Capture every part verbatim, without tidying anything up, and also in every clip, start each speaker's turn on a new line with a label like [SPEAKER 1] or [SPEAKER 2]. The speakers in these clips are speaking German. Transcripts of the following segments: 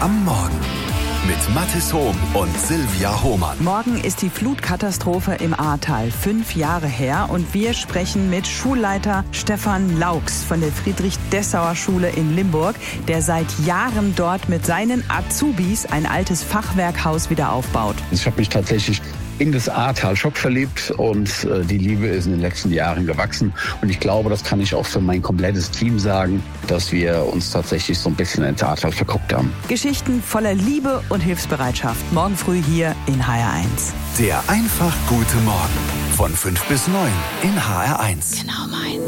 [SPEAKER 1] am Morgen mit Mathis Hohm und Silvia Hohmann.
[SPEAKER 2] Morgen ist die Flutkatastrophe im Ahrtal fünf Jahre her und wir sprechen mit Schulleiter Stefan Laux von der Friedrich-Dessauer-Schule in Limburg, der seit Jahren dort mit seinen Azubis ein altes Fachwerkhaus wieder aufbaut.
[SPEAKER 3] Ich habe mich tatsächlich in das Ahrtal Schock verliebt und äh, die Liebe ist in den letzten Jahren gewachsen. Und ich glaube, das kann ich auch für mein komplettes Team sagen, dass wir uns tatsächlich so ein bisschen ins Ahrtal verguckt haben.
[SPEAKER 2] Geschichten voller Liebe und Hilfsbereitschaft. Morgen früh hier in H R eins.
[SPEAKER 1] Der einfach gute Morgen von fünf bis neun in H R eins.
[SPEAKER 2] Genau meins.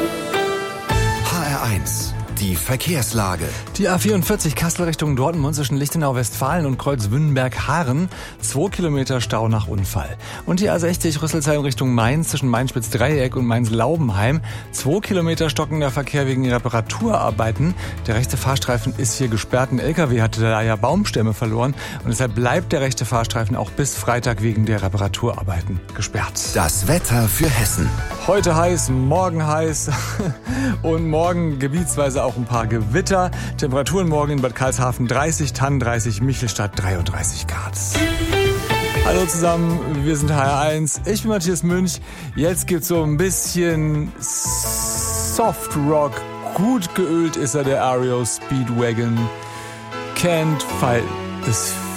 [SPEAKER 1] H R eins. Die Verkehrslage.
[SPEAKER 4] Die A vierundvierzig Kassel Richtung Dortmund zwischen Lichtenau-Westfalen und Kreuzwündenberg-Haaren. Zwei Kilometer Stau nach Unfall. Und die A sechzig Rüsselsheim Richtung Mainz zwischen Mainz-Spitz-Dreieck und Mainz-Laubenheim. Zwei Kilometer stockender Verkehr wegen Reparaturarbeiten. Der rechte Fahrstreifen ist hier gesperrt. Ein L K W hatte da ja Baumstämme verloren. Und deshalb bleibt der rechte Fahrstreifen auch bis Freitag wegen der Reparaturarbeiten gesperrt.
[SPEAKER 1] Das Wetter für Hessen.
[SPEAKER 4] Heute heiß, morgen heiß und morgen gebietsweise auch ein paar Gewitter. Temperaturen morgen in Bad Karlshafen dreißig, Thann dreißig, Michelstadt dreiunddreißig Grad. Hallo zusammen, wir sind H R eins. Ich bin Matthias Münch. Jetzt gibt's so ein bisschen Soft Rock. Gut geölt ist er, der Ario Speedwagon. Can't fight this